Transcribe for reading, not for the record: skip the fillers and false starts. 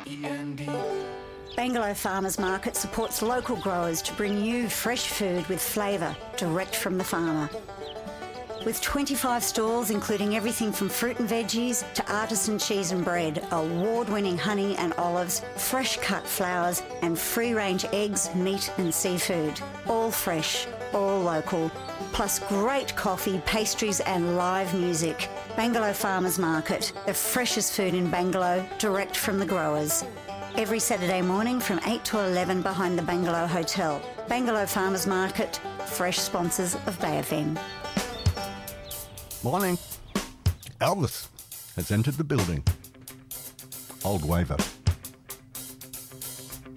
Bangalow Farmers Market supports local growers to bring you fresh food with flavour direct from the farmer. With 25 stalls including everything from fruit and veggies to artisan cheese and bread, award-winning honey and olives, fresh cut flowers and free-range eggs, meat and seafood. All fresh, all local, plus great coffee, pastries and live music. Bangalow Farmers Market, the freshest food in Bangalow, direct from the growers. Every Saturday morning from 8 to 11 behind the Bangalow Hotel. Bangalow Farmers Market, fresh sponsors of Bay FM. Morning. Elvis has entered the building. Old Waver.